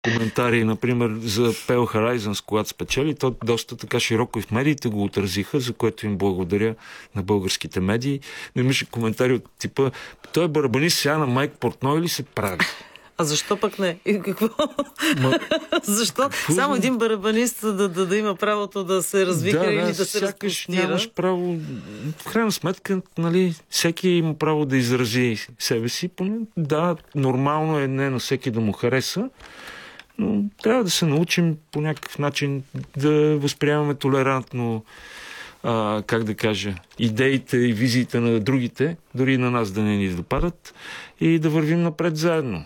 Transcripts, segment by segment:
коментари, например, за Pale Horizons, когато спечели. То доста така широко и в медиите го отразиха, за което им благодаря на българските медии. Но имаше коментари от типа: той барабанист сега на Майк Портной ли се прави? А защо пък не? И какво? Защо? Само един барабанист да има правото да се развика или да се разпростира? Нямаш право. В крайна сметка, нали, всеки има право да изрази себе си. Да, нормално е не на всеки да му хареса, но трябва да се научим по някакъв начин да възприемаме толерантно, как да кажа, идеите и визиите на другите, дори на нас да не ни допадат, и да вървим напред заедно.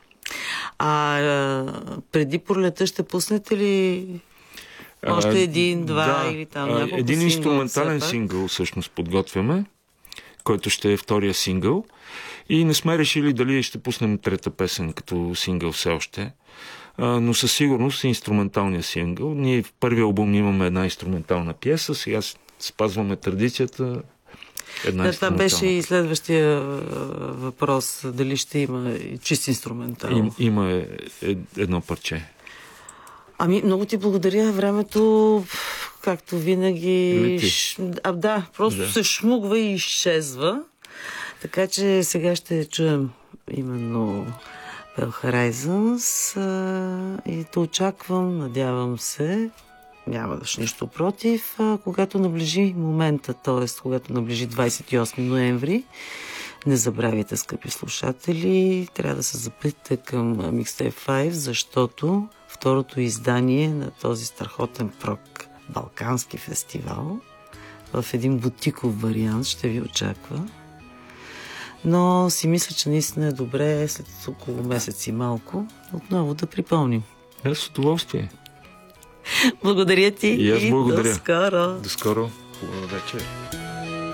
Преди пролета ще пуснете ли още един, два или там няколко един инструментален сингъл всъщност подготвяме, който ще е втория сингъл, и не сме решили дали ще пуснем трета песен като сингъл все още, но със сигурност е инструменталния сингъл. Ние в първия албум имаме една инструментална пиеса, сега спазваме традицията. Това беше и следващия въпрос. Дали ще има чист инструментал? Има едно парче. Много ти благодаря. Времето, както винаги... се шмугва и изчезва. Така че сега ще чуем именно Pale Horizons и те очаквам, надявам се, няма нищо против, когато наближи момента, т.е. когато наближи 28 ноември. Не забравяйте, скъпи слушатели, трябва да се запитате към Mixtape 5, защото второто издание на този страхотен прок балкански фестивал в един бутиков вариант ще ви очаква. Но си мисля, че наистина е добре след около месец и малко отново да припомним. С удоволствие. Благодаря ти и аз благодаря. До скоро. До скоро. Хубава вечер.